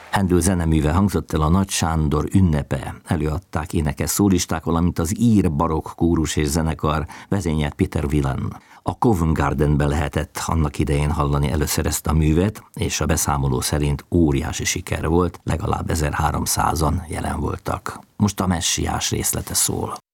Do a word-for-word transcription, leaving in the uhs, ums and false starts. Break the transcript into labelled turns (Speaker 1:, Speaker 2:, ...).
Speaker 1: Handel zeneműve hangzott el, a Nagy Sándor ünnepe. Előadták énekes szólisták, valamint az ír barokk kórus és zenekar, vezényelt Peter Willan. A Covent Gardenben lehetett annak idején hallani először ezt a művet, és a beszámoló szerint óriási siker volt, legalább ezerháromszázan jelen voltak. Most a messiás részlete szól.